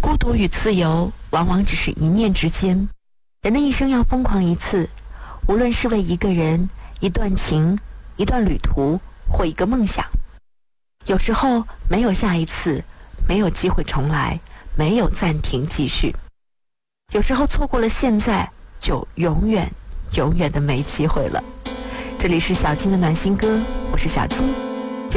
孤独与自由往往只是一念之间。人的一生要疯狂一次，无论是为一个人、一段情、一段旅途或一个梦想。有时候没有下一次，没有机会重来，没有暂停继续。有时候错过了现在，就永远的没机会了。这里是小金的暖心歌，我是小金。